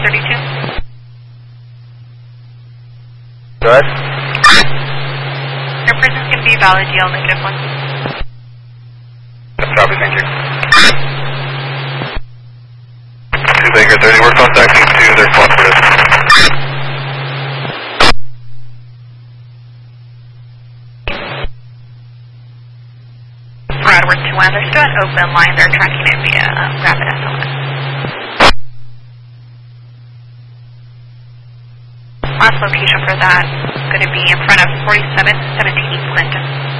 32. Go ahead. Your presence can be valid DL -1. Copy, thank you. 2 Baker 30, we're contacting to their cooperative. Broadward to understood, open line, they're tracking it via rapid SLS. Last location for that is going to be in front of 4717 Clinton.